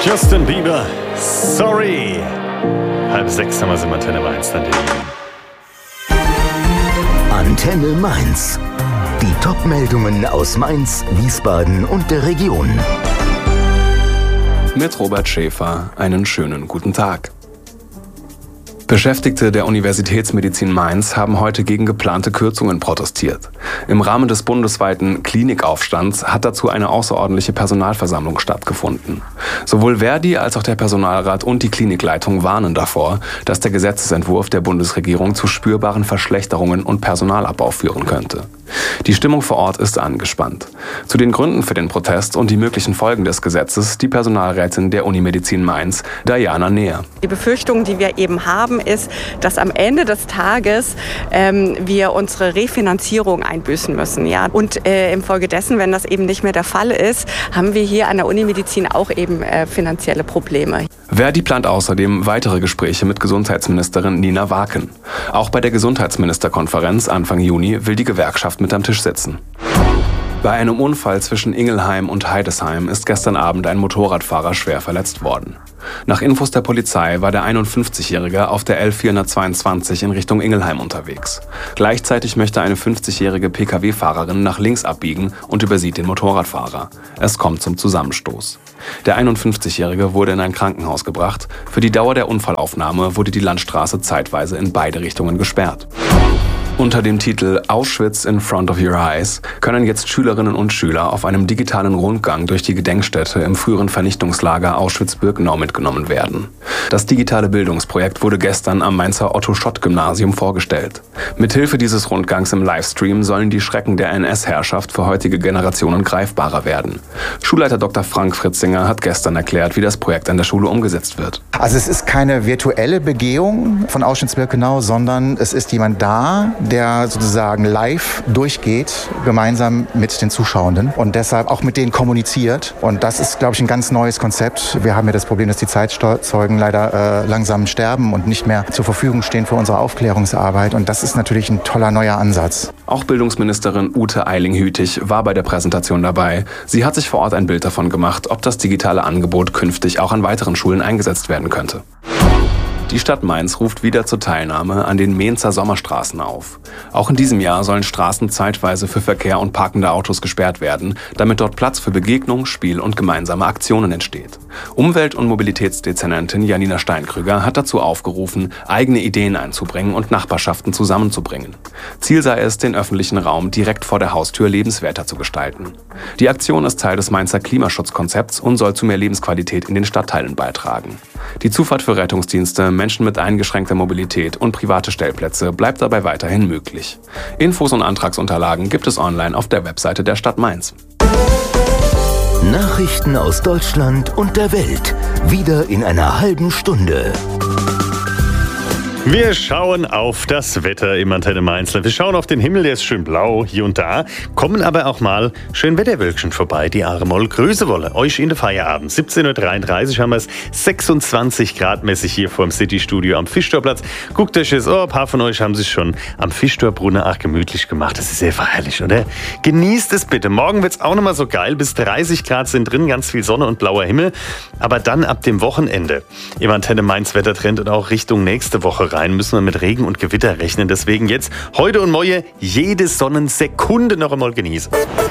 Justin Bieber, sorry. 5:30 haben wir es im Antenne Mainz dann den. Antenne Mainz. Die Top-Meldungen aus Mainz, Wiesbaden und der Region. Mit Robert Schäfer einen schönen guten Tag. Beschäftigte der Universitätsmedizin Mainz haben heute gegen geplante Kürzungen protestiert. Im Rahmen des bundesweiten Klinikaufstands hat dazu eine außerordentliche Personalversammlung stattgefunden. Sowohl Verdi als auch der Personalrat und die Klinikleitung warnen davor, dass der Gesetzesentwurf der Bundesregierung zu spürbaren Verschlechterungen und Personalabbau führen könnte. Die Stimmung vor Ort ist angespannt. Zu den Gründen für den Protest und die möglichen Folgen des Gesetzes die Personalrätin der Universitätsmedizin Mainz, Diana Neher. Die Befürchtung, die wir eben haben, ist, dass am Ende des Tages wir unsere Refinanzierung einbüßen müssen. Ja? Und infolgedessen, wenn das eben nicht mehr der Fall ist, haben wir hier an der Unimedizin auch eben finanzielle Probleme. Verdi plant außerdem weitere Gespräche mit Gesundheitsministerin Nina Waken. Auch bei der Gesundheitsministerkonferenz Anfang Juni will die Gewerkschaft mit am Tisch sitzen. Bei einem Unfall zwischen Ingelheim und Heidesheim ist gestern Abend ein Motorradfahrer schwer verletzt worden. Nach Infos der Polizei war der 51-Jährige auf der L422 in Richtung Ingelheim unterwegs. Gleichzeitig möchte eine 50-jährige Pkw-Fahrerin nach links abbiegen und übersieht den Motorradfahrer. Es kommt zum Zusammenstoß. Der 51-Jährige wurde in ein Krankenhaus gebracht. Für die Dauer der Unfallaufnahme wurde die Landstraße zeitweise in beide Richtungen gesperrt. Unter dem Titel Auschwitz in Front of Your Eyes können jetzt Schülerinnen und Schüler auf einem digitalen Rundgang durch die Gedenkstätte im früheren Vernichtungslager Auschwitz-Birkenau mitgenommen werden. Das digitale Bildungsprojekt wurde gestern am Mainzer Otto-Schott-Gymnasium vorgestellt. Mithilfe dieses Rundgangs im Livestream sollen die Schrecken der NS-Herrschaft für heutige Generationen greifbarer werden. Schulleiter Dr. Frank Fritzinger hat gestern erklärt, wie das Projekt an der Schule umgesetzt wird. Also es ist keine virtuelle Begehung von Auschwitz-Birkenau, sondern es ist jemand da, der sozusagen live durchgeht, gemeinsam mit den Zuschauenden und deshalb auch mit denen kommuniziert. Und das ist, glaube ich, ein ganz neues Konzept. Wir haben ja das Problem, dass die Zeitzeugen leider langsam sterben und nicht mehr zur Verfügung stehen für unsere Aufklärungsarbeit. Und das ist natürlich ein toller neuer Ansatz. Auch Bildungsministerin Ute Eiling-Hütig war bei der Präsentation dabei. Sie hat sich vor Ort ein Bild davon gemacht, ob das digitale Angebot künftig auch an weiteren Schulen eingesetzt werden könnte. Die Stadt Mainz ruft wieder zur Teilnahme an den Mainzer Sommerstraßen auf. Auch in diesem Jahr sollen Straßen zeitweise für Verkehr und parkende Autos gesperrt werden, damit dort Platz für Begegnung, Spiel und gemeinsame Aktionen entsteht. Umwelt- und Mobilitätsdezernentin Janina Steinkrüger hat dazu aufgerufen, eigene Ideen einzubringen und Nachbarschaften zusammenzubringen. Ziel sei es, den öffentlichen Raum direkt vor der Haustür lebenswerter zu gestalten. Die Aktion ist Teil des Mainzer Klimaschutzkonzepts und soll zu mehr Lebensqualität in den Stadtteilen beitragen. Die Zufahrt für Rettungsdienste, Menschen mit eingeschränkter Mobilität und private Stellplätze bleibt dabei weiterhin möglich. Infos und Antragsunterlagen gibt es online auf der Webseite der Stadt Mainz. Nachrichten aus Deutschland und der Welt. Wieder in einer halben Stunde. Wir schauen auf das Wetter im Antenne Mainz. Wir schauen auf den Himmel, der ist schön blau hier und da. Kommen aber auch mal schön Wetterwölkchen vorbei, die Aremoll grüße wolle. Euch in den Feierabend. 17.33 Uhr haben wir es 26 Grad mäßig hier vor dem City-Studio am Fischtorplatz. Guckt euch das, ein paar von euch haben sich schon am Fischtorbrunnen gemütlich gemacht. Das ist sehr feierlich, oder? Genießt es bitte. Morgen wird es auch nochmal so geil. Bis 30 Grad sind drin, ganz viel Sonne und blauer Himmel. Aber dann ab dem Wochenende im Antenne Mainz Wettertrend und auch Richtung nächste Woche rein müssen wir mit Regen und Gewitter rechnen. Deswegen jetzt heute und morgen jede Sonnensekunde noch einmal genießen.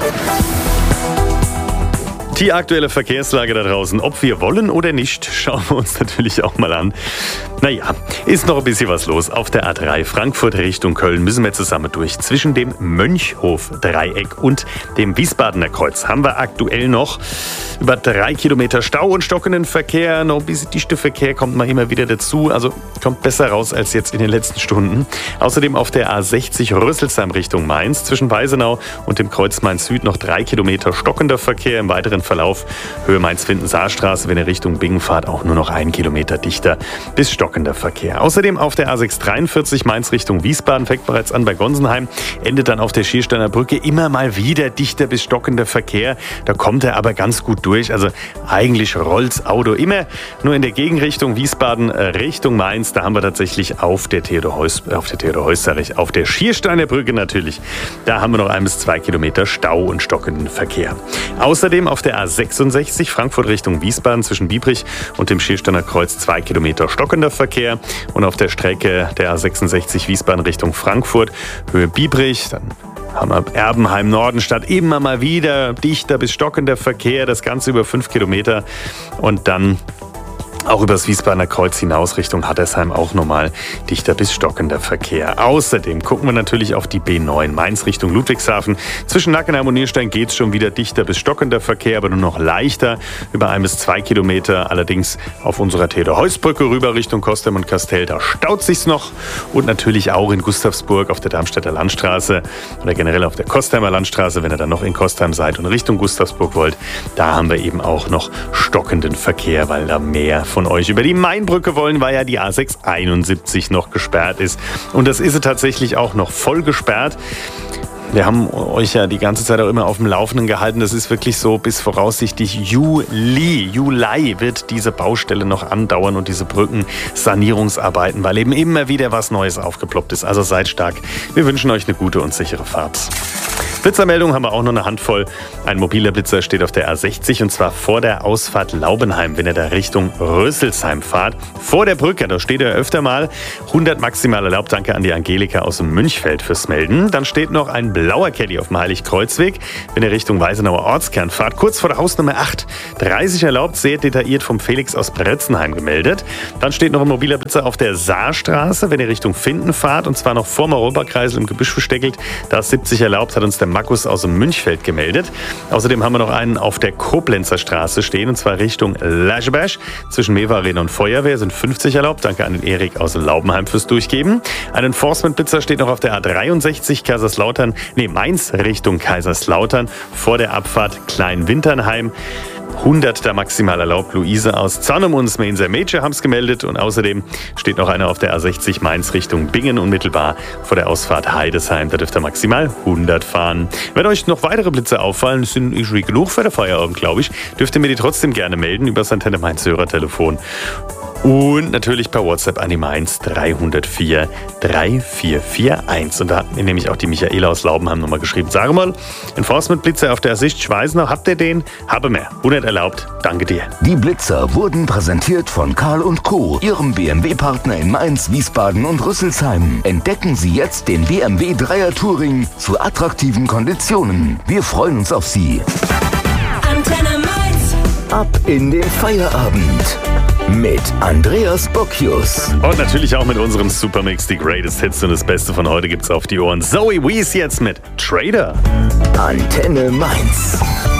Die aktuelle Verkehrslage da draußen, ob wir wollen oder nicht, schauen wir uns natürlich auch mal an. Naja, ist noch ein bisschen was los. Auf der A3 Frankfurt Richtung Köln müssen wir zusammen durch. Zwischen dem Mönchhof-Dreieck und dem Wiesbadener Kreuz haben wir aktuell noch über 3 Kilometer Stau und stockenden Verkehr. Noch ein bisschen dichter Verkehr kommt mal immer wieder dazu. Also kommt besser raus als jetzt in den letzten Stunden. Außerdem auf der A60 Rüsselsheim Richtung Mainz. Zwischen Weisenau und dem Kreuz Mainz Süd noch 3 Kilometer stockender Verkehr. Im weiteren Verlauf Höhe Mainz-Finden-Saarstraße, wenn ihr Richtung Bingen fahrt, auch nur noch 1 Kilometer dichter bis stockender Verkehr. Außerdem auf der A643 Mainz Richtung Wiesbaden, fängt bereits an bei Gonsenheim, endet dann auf der Schiersteiner Brücke immer mal wieder dichter bis stockender Verkehr. Da kommt er aber ganz gut durch. Also eigentlich rollt's Auto immer nur in der Gegenrichtung Wiesbaden Richtung Mainz. Da haben wir tatsächlich auf der Schiersteiner Brücke natürlich, da haben wir noch 1 bis 2 Kilometer Stau und stockenden Verkehr. Außerdem auf der A66 Frankfurt Richtung Wiesbaden zwischen Biebrich und dem Schiersteiner Kreuz 2 Kilometer stockender Verkehr. Und auf der Strecke der A66 Wiesbaden Richtung Frankfurt, Höhe Biebrich, dann haben wir Erbenheim, Nordenstadt, immer mal wieder dichter bis stockender Verkehr, das Ganze über 5 Kilometer und dann auch über das Wiesbadener Kreuz hinaus Richtung Hattersheim auch nochmal dichter bis stockender Verkehr. Außerdem gucken wir natürlich auf die B9 Mainz Richtung Ludwigshafen. Zwischen Nackenheim und Nierstein geht es schon wieder dichter bis stockender Verkehr, aber nur noch leichter, über 1 bis 2 Kilometer. Allerdings auf unserer Theodor-Heuss-Brücke rüber Richtung Kostheim und Kastel, da staut sich's noch. Und natürlich auch in Gustavsburg auf der Darmstädter Landstraße oder generell auf der Kostheimer Landstraße, wenn ihr dann noch in Kostheim seid und Richtung Gustavsburg wollt. Da haben wir eben auch noch stockenden Verkehr, weil da mehr von euch über die Mainbrücke wollen, weil ja die A671 noch gesperrt ist. Und das ist sie tatsächlich auch noch voll gesperrt. Wir haben euch ja die ganze Zeit auch immer auf dem Laufenden gehalten. Das ist wirklich so, bis voraussichtlich Juli wird diese Baustelle noch andauern und diese Brückensanierungsarbeiten, weil eben immer wieder was Neues aufgeploppt ist. Also seid stark. Wir wünschen euch eine gute und sichere Fahrt. Blitzermeldungen haben wir auch noch eine Handvoll. Ein mobiler Blitzer steht auf der A60 und zwar vor der Ausfahrt Laubenheim, wenn ihr da Richtung Rösselsheim fahrt. Vor der Brücke, da steht er öfter mal. 100 maximal erlaubt. Danke an die Angelika aus dem Münchfeld fürs Melden. Dann steht noch ein blauer Caddy auf dem Heiligkreuzweg, wenn ihr Richtung Weisenauer Ortskern fahrt. Kurz vor der Hausnummer 8. 30 erlaubt, sehr detailliert vom Felix aus Bretzenheim gemeldet. Dann steht noch ein mobiler Blitzer auf der Saarstraße, wenn ihr Richtung Finden fahrt. Und zwar noch vor dem Europakreisel im Gebüsch versteckelt. Da ist 70 erlaubt, hat uns der Markus aus dem Münchfeld gemeldet. Außerdem haben wir noch einen auf der Koblenzer Straße stehen, und zwar Richtung Lascheberg. Zwischen Mewa-Arena und Feuerwehr sind 50 erlaubt. Danke an den Erik aus Laubenheim fürs Durchgeben. Ein Enforcement-Blitzer steht noch auf der A63 Mainz Richtung Kaiserslautern vor der Abfahrt Kleinwinternheim. 100 da maximal erlaubt. Luise aus Zornum und Smenser Mädchen haben es gemeldet. Und außerdem steht noch einer auf der A60 Mainz Richtung Bingen unmittelbar vor der Ausfahrt Heidesheim. Da dürft ihr maximal 100 fahren. Wenn euch noch weitere Blitze auffallen, das sind genug für den Feierabend, glaube ich, dürft ihr mir die trotzdem gerne melden über das Antenne Mainz Hörertelefon. Und natürlich per WhatsApp an die Mainz 304 3441. Und da hat mir nämlich auch die Michaela aus Laubenheim nochmal geschrieben. Sag mal, Enforcement-Blitzer auf der Sicht Schweißenau, habt ihr den? Habe mehr. 100 erlaubt. Danke dir. Die Blitzer wurden präsentiert von Karl & Co., Ihrem BMW-Partner in Mainz, Wiesbaden und Rüsselsheim. Entdecken Sie jetzt den BMW 3er Touring zu attraktiven Konditionen. Wir freuen uns auf Sie. Antenne Mainz. Ab in den Feierabend mit Andreas Bocchius. Und natürlich auch mit unserem Supermix, die Greatest Hits und das Beste von heute gibt's auf die Ohren. Zoe Wees jetzt mit Trader. Antenne Mainz.